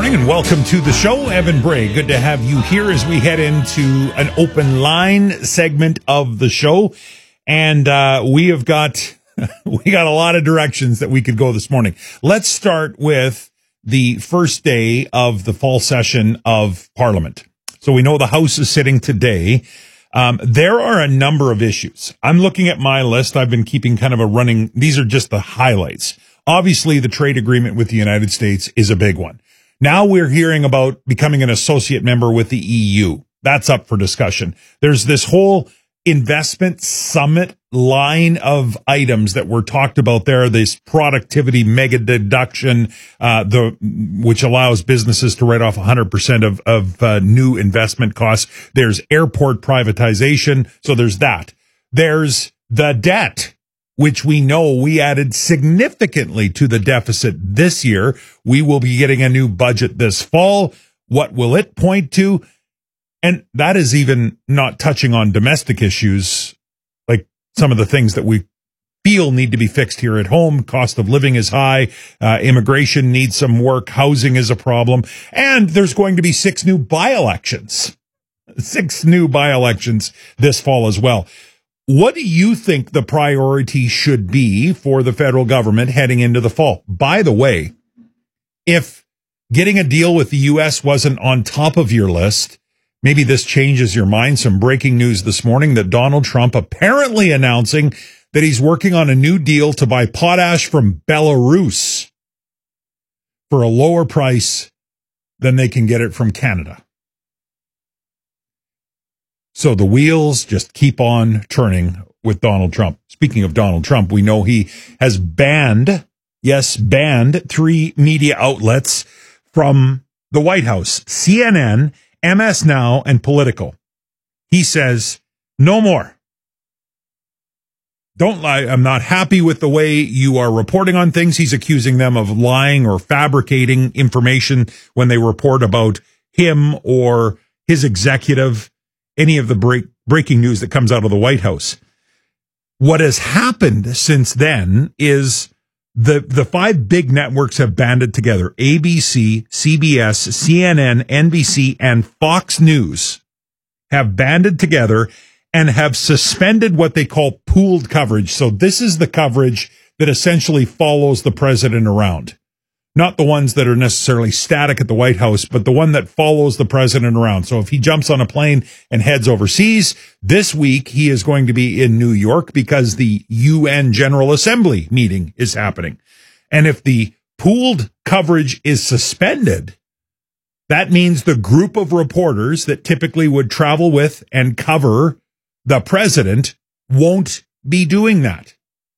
morning and welcome to the show. Evan Bray, good to have you here as we head into an open line segment of the show. And we have got a lot of directions that we could go this morning. Let's start with the first day of the fall session of Parliament. So we know the House is sitting today. There are a number of issues. I'm looking at my list. I've been keeping kind of a running. These are just the highlights. Obviously, the trade agreement with the United States is a big one. Now we're hearing about becoming an associate member with the EU. That's up for discussion. There's this whole investment summit line of items that were talked about there. This productivity mega deduction, which allows businesses to write off 100% of new investment costs. There's airport privatization. So there's that. There's the debt, which we know we added significantly to the deficit this year. We will be getting a new budget this fall. What will it point to? And that is even not touching on domestic issues, like some of the things that we feel need to be fixed here at home. Cost of living is high. Immigration needs some work. Housing is a problem. And there's going to be 6 new by-elections. 6 new by-elections this fall as well. What do you think the priority should be for the federal government heading into the fall? By the way, if getting a deal with the U.S. wasn't on top of your list, maybe this changes your mind. Some breaking news this morning that Donald Trump apparently announcing that he's working on a new deal to buy potash from Belarus for a lower price than they can get it from Canada. So the wheels just keep on turning with Donald Trump. Speaking of Donald Trump, we know he has banned 3 media outlets from the White House: CNN, MS Now, and Politico. He says, no more. Don't lie. I'm not happy with the way you are reporting on things. He's accusing them of lying or fabricating information when they report about him or his executive, any of the breaking news that comes out of the White House. What has happened since then is the 5 big networks have banded together. ABC, CBS, CNN, NBC, and Fox News have banded together and have suspended what they call pooled coverage. So this is the coverage that essentially follows the president around. Not the ones that are necessarily static at the White House, but the one that follows the president around. So if he jumps on a plane and heads overseas, this week he is going to be in New York because the UN General Assembly meeting is happening. And if the pooled coverage is suspended, that means the group of reporters that typically would travel with and cover the president won't be doing that.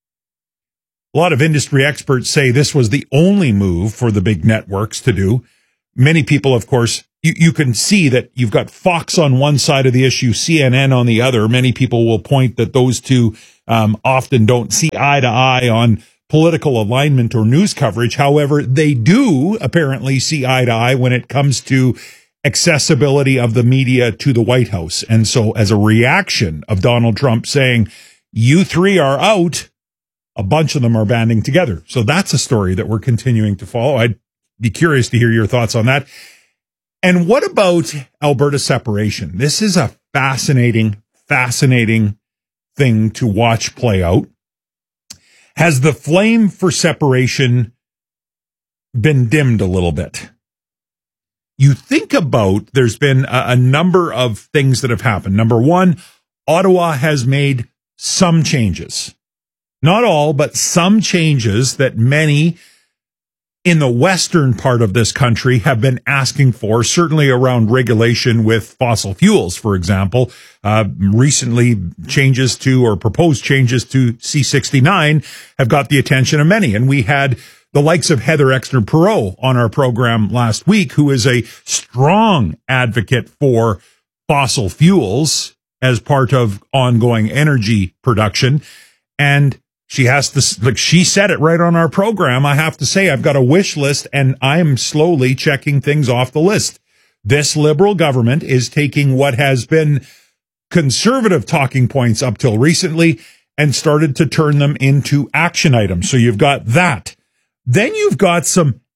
A lot of industry experts say this was the only move for the big networks to do. Many people, of course, you can see that you've got Fox on one side of the issue, CNN on the other. Many people will point that those two often don't see eye to eye on political alignment or news coverage. However, they do apparently see eye to eye when it comes to accessibility of the media to the White House. And so as a reaction of Donald Trump saying, you 3 are out, a bunch of them are banding together. So that's a story that we're continuing to follow. I'd be curious to hear your thoughts on that. And what about Alberta separation? This is a fascinating thing to watch play out. Has the flame for separation been dimmed a little bit? You think about, there's been a number of things that have happened. Number one, Ottawa has made some changes. Not all, but some changes that many in the western part of this country have been asking for, certainly around regulation with fossil fuels, for example. Recently, changes to or proposed changes to C-69 have got the attention of many. And we had the likes of Heather Exner-Perot on our program last week, who is a strong advocate for fossil fuels as part of ongoing energy production. And she has to, like she said it right on our program, I have to say, I've got a wish list and I'm slowly checking things off the list. This Liberal government is taking what has been conservative talking points up till recently and started to turn them into action items. So you've got that. Then you've got some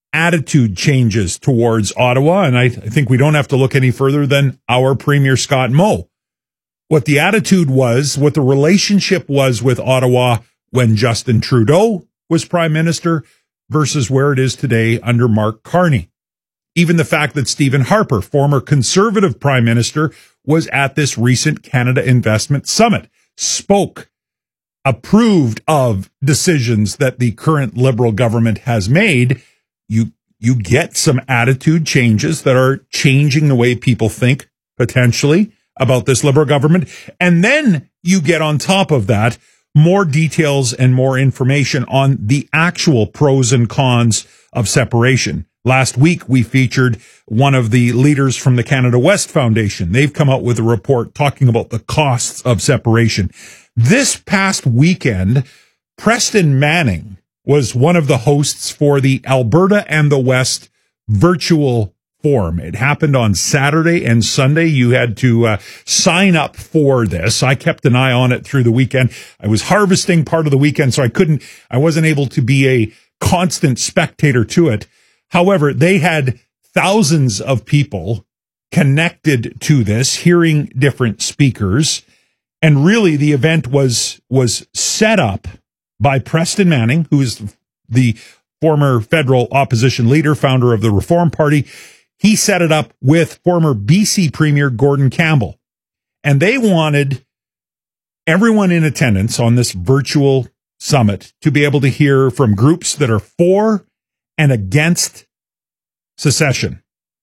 attitude changes towards Ottawa. And I think we don't have to look any further than our Premier Scott Moe. What the attitude was, what the relationship was with Ottawa when Justin Trudeau was Prime Minister versus where it is today under Mark Carney. Even the fact that Stephen Harper, former Conservative Prime Minister, was at this recent Canada Investment Summit, spoke, approved of decisions that the current Liberal government has made. You get some attitude changes that are changing the way people think, potentially, about this Liberal government. And then you get on top of that more details and more information on the actual pros and cons of separation. Last week, we featured one of the leaders from the Canada West Foundation. They've come out with a report talking about the costs of separation. This past weekend, Preston Manning was one of the hosts for the Alberta and the West virtual forum. It happened on Saturday and Sunday. You had to sign up for this. I kept an eye on it through the weekend. I was harvesting part of the weekend, so I wasn't able to be a constant spectator to it. However, they had thousands of people connected to this, hearing different speakers. And really, the event was set up by Preston Manning, who is the former federal opposition leader, founder of the Reform Party. He set it up with former BC Premier Gordon Campbell. And they wanted everyone in attendance on this virtual summit to be able to hear from groups that are for and against secession.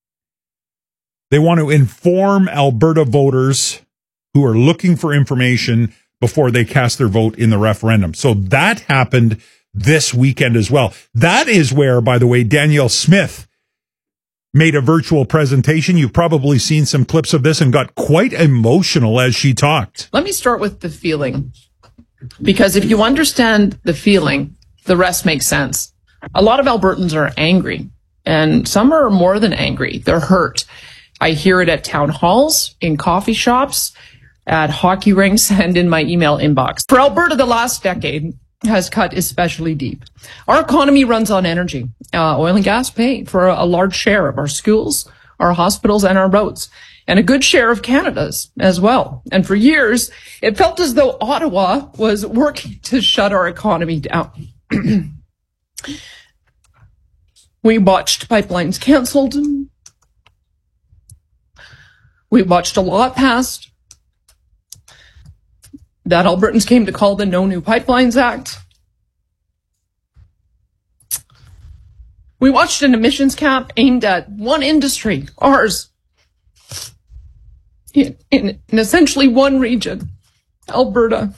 They want to inform Alberta voters who are looking for information before they cast their vote in the referendum. So that happened this weekend as well. That is where, by the way, Danielle Smith made a virtual presentation. You've probably seen some clips of this and got quite emotional as she talked. Let me start with the feeling, because if you understand the feeling, the rest makes sense. A lot of Albertans are angry, and some are more than angry. They're hurt. I hear it at town halls, in coffee shops, at hockey rinks, and in my email inbox. For Alberta, the last decade has cut especially deep. Our economy runs on energy. Oil and gas pay for a large share of our schools, our hospitals, and our roads, and a good share of Canada's as well. And for years, it felt as though Ottawa was working to shut our economy down. We watched pipelines canceled. We watched a law passed that Albertans came to call the No New Pipelines Act. We watched an emissions cap aimed at one industry, ours, in essentially one region, Alberta.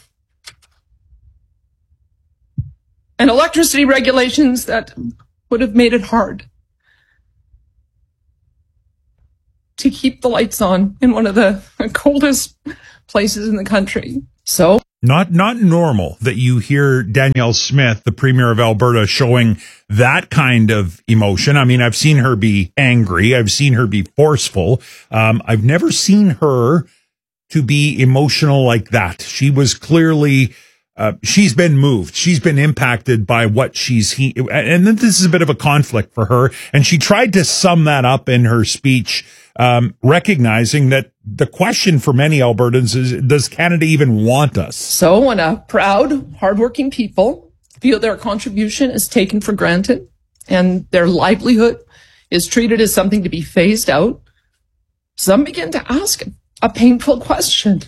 And electricity regulations that would have made it hard to keep the lights on in one of the coldest places in the country. So not normal that you hear Danielle Smith, the Premier of Alberta, showing that kind of emotion. I mean, I've seen her be angry. I've seen her be forceful. I've never seen her to be emotional like that. She was clearly, she's been moved. She's been impacted by what and this is a bit of a conflict for her. And she tried to sum that up in her speech, recognizing that the question for many Albertans is, does Canada even want us? So when a proud, hardworking people feel their contribution is taken for granted and their livelihood is treated as something to be phased out, some begin to ask a painful question.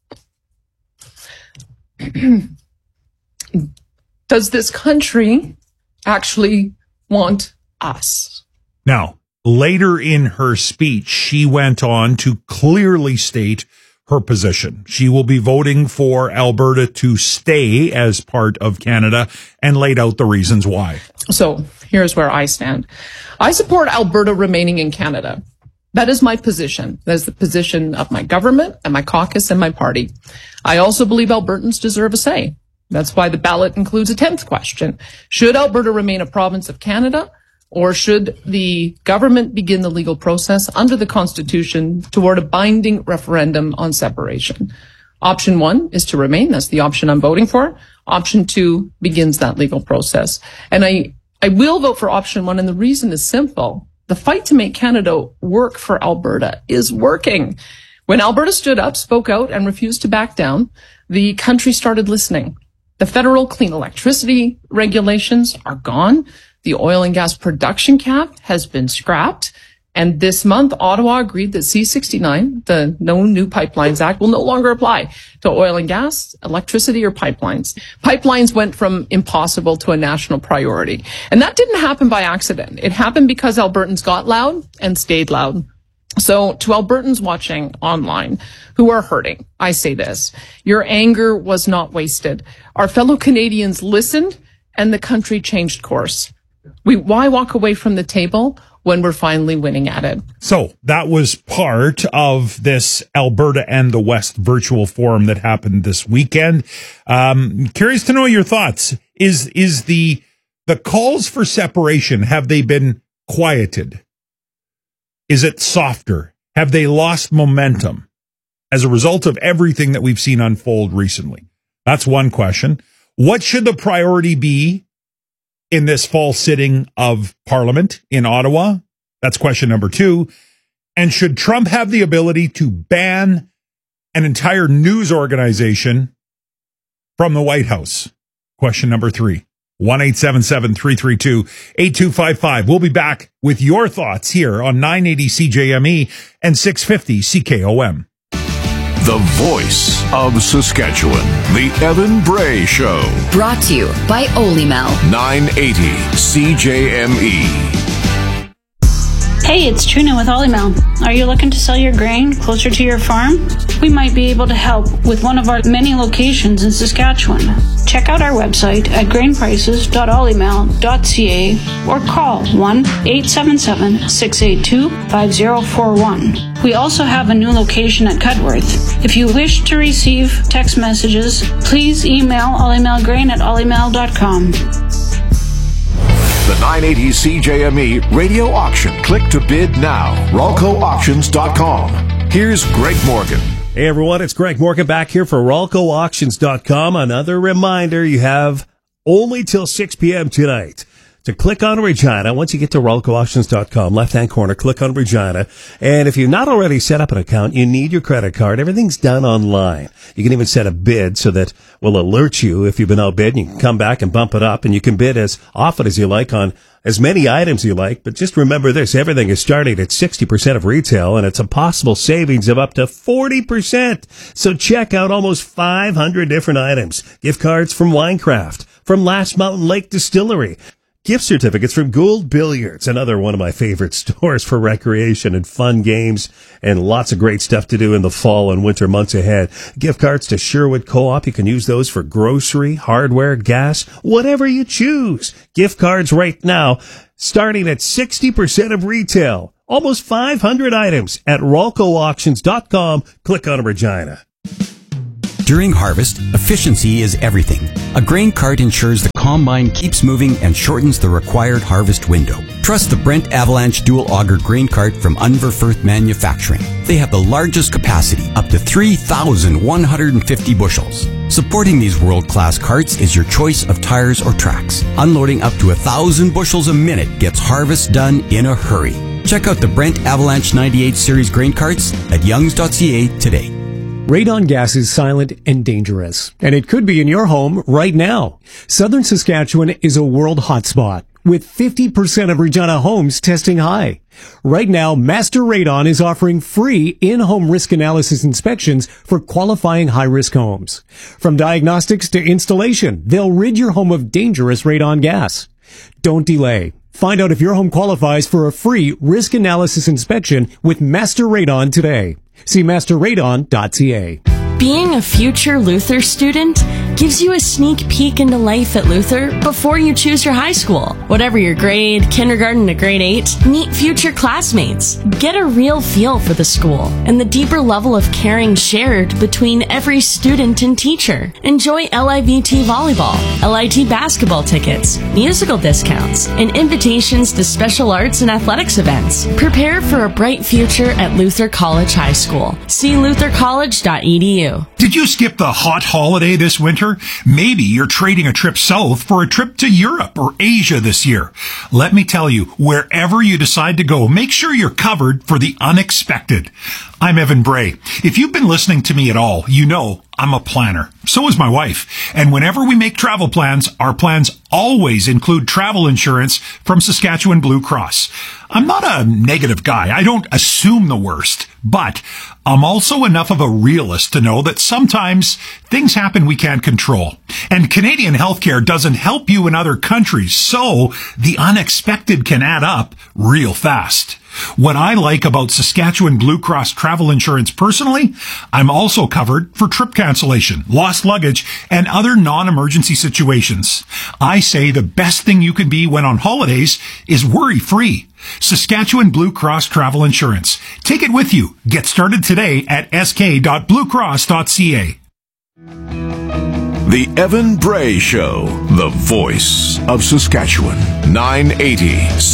Does this country actually want us? Now, later in her speech, she went on to clearly state her position. She will be voting for Alberta to stay as part of Canada and laid out the reasons why. So here's where I stand. I support Alberta remaining in Canada. That is my position. That is the position of my government and my caucus and my party. I also believe Albertans deserve a say. That's why the ballot includes a 10th question. Should Alberta remain a province of Canada? Or should the government begin the legal process under the Constitution toward a binding referendum on separation? Option 1 is to remain. That's the option I'm voting for. Option 2 begins that legal process. And I I will vote for option 1, and the reason is simple. The fight to make Canada work for Alberta is working. When Alberta stood up, spoke out, and refused to back down, the country started listening. The federal clean electricity regulations are gone. The oil and gas production cap has been scrapped. And this month, Ottawa agreed that C-69, the No New Pipelines Act, will no longer apply to oil and gas, electricity, or pipelines. Pipelines went from impossible to a national priority. And that didn't happen by accident. It happened because Albertans got loud and stayed loud. So to Albertans watching online who are hurting, I say this: your anger was not wasted. Our fellow Canadians listened and the country changed course. Why walk away from the table when we're finally winning at it? So that was part of this Alberta and the West virtual forum that happened this weekend. Curious to know your thoughts. Is the calls for separation, have they been quieted? Is it softer? Have they lost momentum as a result of everything that we've seen unfold recently? That's one question. What should the priority be in this fall sitting of Parliament in Ottawa? That's question number 2. And should Trump have the ability to ban an entire news organization from the White House? Question number 3. 1-877-332-8255. We'll be back with your thoughts here on 980 CJME and 650 CKOM. The voice of Saskatchewan, The Evan Bray Show. Brought to you by Olymel. 980 CJME. Hey, it's Trina with Olymel. Are you looking to sell your grain closer to your farm? We might be able to help with one of our many locations in Saskatchewan. Check out our website at grainprices.olymel.ca or call 1-877-682-5041. We also have a new location at Cudworth. If you wish to receive text messages, please email olymelgrain@olymel.com. The 980 CJME radio auction. Click to bid now. RalcoAuctions.com. Here's Greg Morgan. Hey everyone, it's Greg Morgan back here for RalcoAuctions.com. Another reminder, you have only till 6 p.m. tonight to click on Regina. Once you get to RalcoAuctions.com, left-hand corner, click on Regina. And if you've not already set up an account, you need your credit card. Everything's done online. You can even set a bid so that we'll alert you if you've been outbid, and you can come back and bump it up, and you can bid as often as you like on as many items you like. But just remember this, everything is starting at 60% of retail, and it's a possible savings of up to 40%. So check out almost 500 different items. Gift cards from Winecraft, from Last Mountain Lake Distillery, gift certificates from Gould Billiards, another one of my favorite stores for recreation and fun games, and lots of great stuff to do in the fall and winter months ahead. Gift cards to Sherwood Co-op. You can use those for grocery, hardware, gas, whatever you choose. Gift cards right now, starting at 60% of retail. Almost 500 items at RalcoAuctions.com. Click on Regina. During harvest, efficiency is everything. A grain cart ensures the combine keeps moving and shortens the required harvest window. Trust the Brent Avalanche Dual Auger Grain Cart from Unverfirth Manufacturing. They have the largest capacity, up to 3,150 bushels. Supporting these world-class carts is your choice of tires or tracks. Unloading up to 1,000 bushels a minute gets harvest done in a hurry. Check out the Brent Avalanche 98 Series grain carts at youngs.ca today. Radon gas is silent and dangerous, and it could be in your home right now. Southern Saskatchewan is a world hotspot, with 50% of Regina homes testing high. Right now, Master Radon is offering free in-home risk analysis inspections for qualifying high-risk homes. From diagnostics to installation, they'll rid your home of dangerous radon gas. Don't delay. Find out if your home qualifies for a free risk analysis inspection with Master Radon today. See masterradon.ca. Being a future Luther student gives you a sneak peek into life at Luther before you choose your high school. Whatever your grade, kindergarten to grade 8, meet future classmates. Get a real feel for the school and the deeper level of caring shared between every student and teacher. Enjoy LIVT volleyball, LIT basketball tickets, musical discounts, and invitations to special arts and athletics events. Prepare for a bright future at Luther College High School. See luthercollege.edu. you. Did you skip the hot holiday this winter? Maybe you're trading a trip south for a trip to Europe or Asia this year. Let me tell you, wherever you decide to go, make sure you're covered for the unexpected. I'm Evan Bray. If you've been listening to me at all, you know I'm a planner. So is my wife. And whenever we make travel plans, our plans always include travel insurance from Saskatchewan Blue Cross. I'm not a negative guy. I don't assume the worst, but I'm also enough of a realist to know that sometimes things happen we can't control. And Canadian healthcare doesn't help you in other countries, so the unexpected can add up real fast. What I like about Saskatchewan Blue Cross travel insurance personally, I'm also covered for trip cancellation, lost luggage, and other non-emergency situations. I say the best thing you can be when on holidays is worry-free. Saskatchewan Blue Cross Travel Insurance. Take it with you. Get started today at sk.bluecross.ca. The Evan Bray Show, the voice of Saskatchewan, 980